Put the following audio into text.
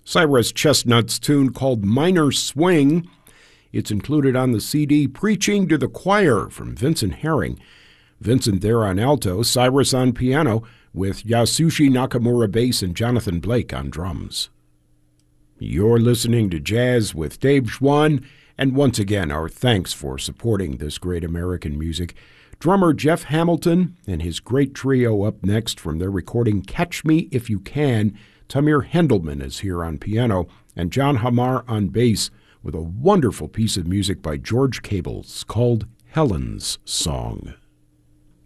Cyrus Chestnut's tune called Minor Swing. It's included on the CD Preaching to the Choir from Vincent Herring. Vincent there on alto, Cyrus on piano, with Yasushi Nakamura bass and Jonathan Blake on drums. You're listening to Jazz with Dave Schwann, and once again, our thanks for supporting this great American music. Drummer Jeff Hamilton and his great trio up next from their recording Catch Me If You Can. Tamir Hendelman is here on piano, and John Hamar on bass, with a wonderful piece of music by George Cables called Helen's Song.